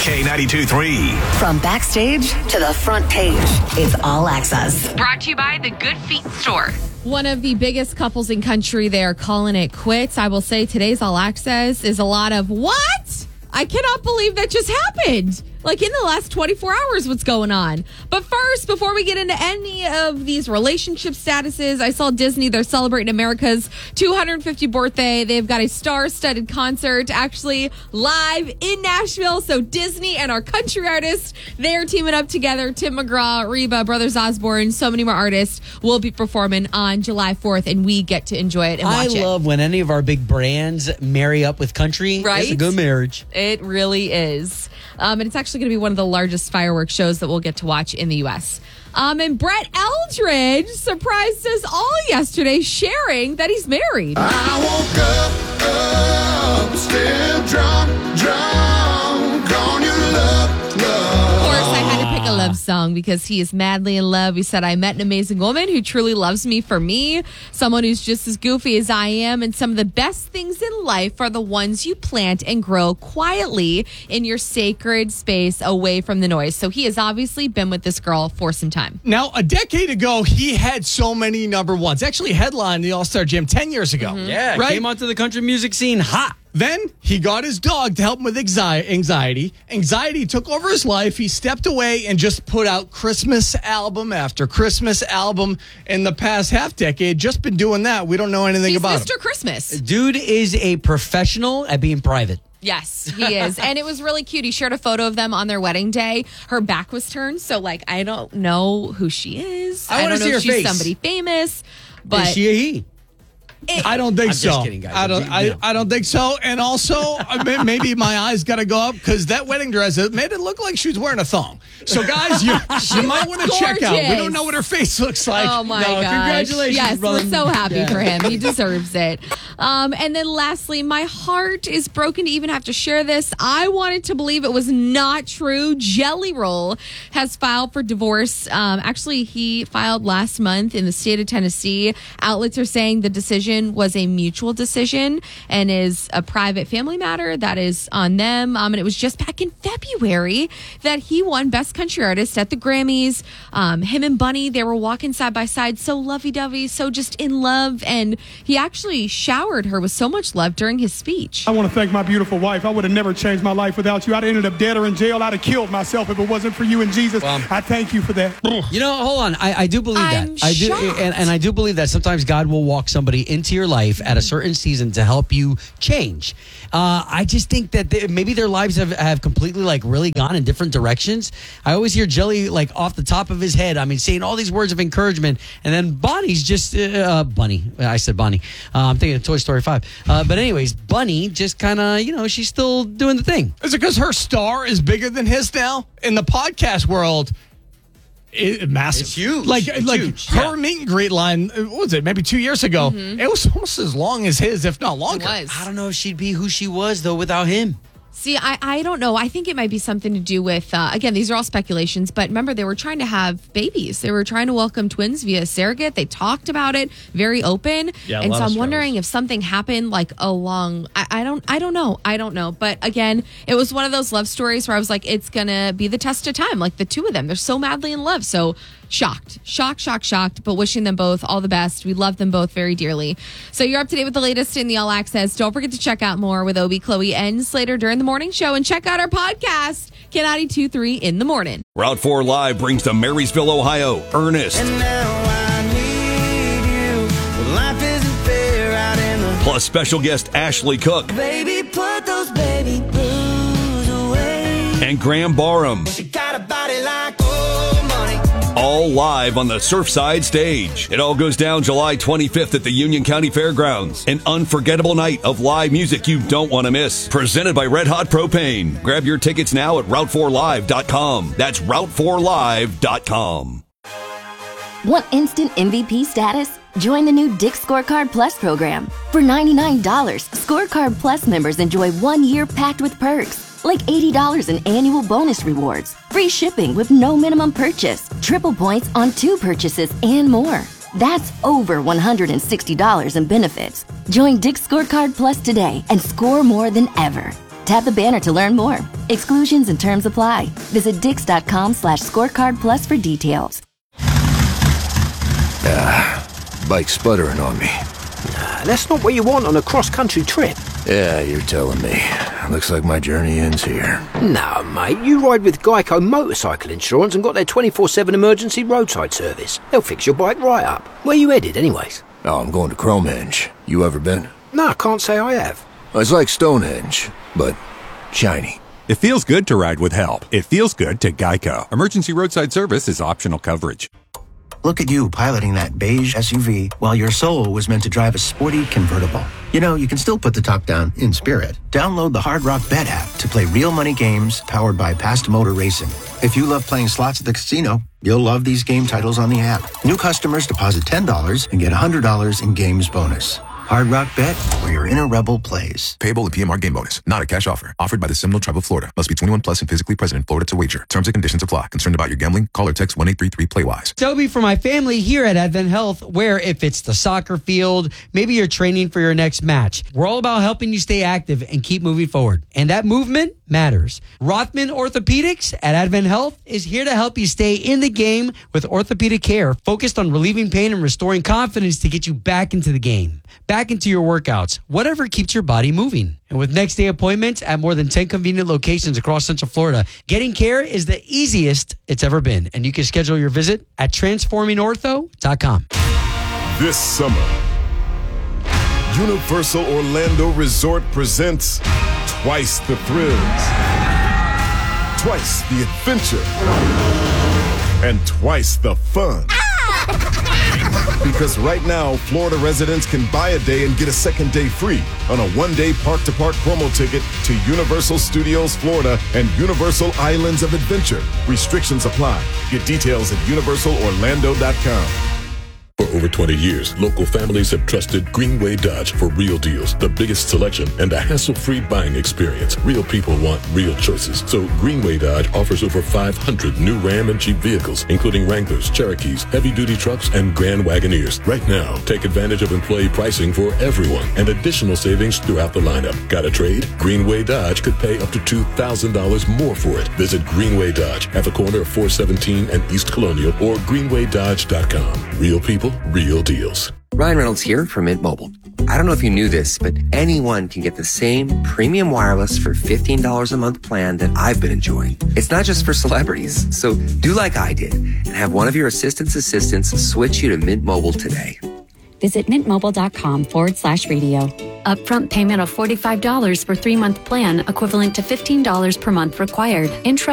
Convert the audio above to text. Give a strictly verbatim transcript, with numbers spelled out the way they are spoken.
K ninety-two point three. From backstage to the front page, it's All Access. Brought to you by the Good Feet Store. One of the biggest couples in country, they are calling it quits. I will say today's All Access is a lot of, what? I cannot believe that just happened. Like in the last twenty-four hours, what's going on? But first, before we get into any of these relationship statuses, I saw Disney, they're celebrating America's two hundred fiftieth birthday. They've got a star-studded concert actually live in Nashville. So Disney and our country artists, they're teaming up together. Tim McGraw, Reba, Brothers Osborne, so many more artists will be performing on July fourth, and we get to enjoy it and watch I it. love when any of our big brands marry up with country. Right? It's a good marriage. It really is. Um, and it's actually going to be one of the largest fireworks shows that we'll get to watch in the U S. Um, and Brett Eldridge surprised us all yesterday sharing that he's married. I woke up, up still drunk, drunk on your love, love. Of course, I had to pick a love song because he is madly in love. He said, I met an amazing woman who truly loves me for me, someone who's just as goofy as I am, and some of the best things in life are the ones you plant and grow quietly in your sacred space away from the noise. So he has obviously been with this girl for some time. Now, a decade ago, he had so many number ones. Actually, headlined the All-Star Gym ten years ago. Mm-hmm. Yeah, right? came onto the country music scene hot. Then he got his dog to help him with anxi- anxiety. Anxiety took over his life. He stepped away and just put out Christmas album after Christmas album in the past half decade. Just been doing that. We don't know anything He's about Mister him. Christmas. Dude is a professional at being private. Yes, he is. And it was really cute. He shared a photo of them on their wedding day. Her back was turned. So, like, I don't know who she is. I I, wanna don't know see if her she's face. somebody famous. But Is she a he? I don't think I'm so. just kidding, guys. I don't. You I, know. I don't think so. And also, I mean, maybe my eyes got to go up because that wedding dress it made it look like she was wearing a thong. So, guys, you, you might want to check out. We gorgeous. don't know what her face looks like. Oh my No, gosh. congratulations, Yes, brother. we're so happy Yeah. for him. He deserves it. Um, and then lastly, my heart is broken to even have to share this. I wanted to believe it was not true. Jelly Roll has filed for divorce. Um, actually, he filed last month in the state of Tennessee. Outlets are saying the decision was a mutual decision and is a private family matter that is on them. Um, and it was just back in February that he won Best Country Artist at the Grammys. Um, him and Bunny, they were walking side by side, so lovey-dovey, so just in love. And he actually showered her with so much love during his speech. I want to thank my beautiful wife. I would have never changed my life without you. I'd have ended up dead or in jail. I'd have killed myself if it wasn't for you and Jesus. Well, I thank you for that. You know, hold on. I, I do believe I'm that. I do, shocked. and, and I do believe that sometimes God will walk somebody into your life at a certain season to help you change. Uh, I just think that they, maybe their lives have, have completely like really gone in different directions. I always hear Jelly like off the top of his head. I mean, saying all these words of encouragement, and then Bonnie's just uh, Bunny. I said Bonnie. Uh, I'm thinking of Toy Story five. Uh, but anyways, Bunny just kind of, you know, she's still doing the thing. Is it because her star is bigger than his now in the podcast world? It, massive. It's huge. Like, It's like huge. her Yeah. meet and greet line, uh, what was it, maybe two years ago? Mm-hmm. It was almost as long as his, if not longer. It was. I don't know if she'd be who she was though without him. See, I, I don't know. I think it might be something to do with, uh, again, these are all speculations, but remember, they were trying to have babies. They were trying to welcome twins via surrogate. They talked about it very open. Yeah, a and lot so of I'm wondering if something happened like along, I, I don't, I don't know. I don't know. But again, it was one of those love stories where I was like, it's going to be the test of time. Like the two of them, they're so madly in love. So shocked, shocked, shocked, shocked, but wishing them both all the best. We love them both very dearly. So you're up to date with the latest in the All Access. Don't forget to check out more with Obi, Chloe, and Slater during the morning show, and check out our podcast, K ninety-two point three in the morning. Route four Live brings to Marysville, Ohio, Ernest. And now I need you. But life isn't fair out in the Plus special guest Ashley Cook baby, put those baby blues away. and Graham Barham. She got a body like oh money. All live on the Surfside stage. It all goes down July twenty-fifth at the Union County Fairgrounds. An unforgettable night of live music you don't want to miss. Presented by Red Hot Propane. Grab your tickets now at route four live dot com. That's route four live dot com. Want instant M V P status? Join the new Dick's Scorecard Plus program. For ninety-nine dollars, Scorecard Plus members enjoy one year packed with perks, like eighty dollars in annual bonus rewards, free shipping with no minimum purchase, triple points on two purchases, and more. That's over one hundred sixty dollars in benefits. Join Dick's Scorecard Plus today and score more than ever. Tap the banner to learn more. Exclusions and terms apply. Visit dix.com slash scorecard plus for details. Ah, bike's sputtering on me. Nah, that's not what you want on a cross-country trip. Yeah, you're telling me. Looks like my journey ends here. No, mate, you ride with Geico Motorcycle Insurance and got their twenty-four seven emergency roadside service. They'll fix your bike right up. Where you headed, anyways? Oh, I'm going to Cromenge. You ever been? No, I can't say I have. It's like Stonehenge, but shiny. It feels good to ride with help. It feels good to Geico. Emergency roadside service is optional coverage. Look at you piloting that beige S U V while your soul was meant to drive a sporty convertible. You know, you can still put the top down in spirit. Download the Hard Rock Bet app to play real money games powered by Past Motor Racing. If you love playing slots at the casino, you'll love these game titles on the app. New customers deposit ten dollars and get one hundred dollars in games bonus. Hard Rock Bet, where your inner rebel plays. Payable in P M R game bonus. Not a cash offer. Offered by the Seminole Tribe of Florida. Must be twenty-one plus and physically present in Florida to wager. Terms and conditions apply. Concerned about your gambling? Call or text one eight three three play wise. Toby, for my family here at Advent Health, where if it's the soccer field, maybe you're training for your next match, we're all about helping you stay active and keep moving forward. And that movement matters. Rothman Orthopedics at Advent Health is here to help you stay in the game with orthopedic care focused on relieving pain and restoring confidence to get you back into the game, back into your workouts, whatever keeps your body moving. And with next day appointments at more than ten convenient locations across Central Florida, getting care is the easiest it's ever been. And you can schedule your visit at transforming ortho dot com. This summer, Universal Orlando Resort presents Twice the Thrills, Twice the Adventure, and Twice the Fun. Because right now, Florida residents can buy a day and get a second day free on a one-day park-to-park promo ticket to Universal Studios Florida and Universal Islands of Adventure. Restrictions apply. Get details at universal orlando dot com. For over twenty years, local families have trusted Greenway Dodge for real deals, the biggest selection, and a hassle-free buying experience. Real people want real choices. So Greenway Dodge offers over five hundred new Ram and Jeep vehicles, including Wranglers, Cherokees, heavy-duty trucks, and Grand Wagoneers. Right now, take advantage of employee pricing for everyone and additional savings throughout the lineup. Got a trade? Greenway Dodge could pay up to two thousand dollars more for it. Visit Greenway Dodge at the corner of four seventeen and East Colonial or greenway dodge dot com. Real people, real deals. Ryan Reynolds here from Mint Mobile. I don't know if you knew this, but anyone can get the same premium wireless for fifteen dollars a month plan that I've been enjoying. It's not just for celebrities. So do like I did and have one of your assistant's assistants switch you to Mint Mobile today. Visit mintmobile.com forward slash radio. Upfront payment of forty-five dollars for three-month plan, equivalent to fifteen dollars per month required. Intro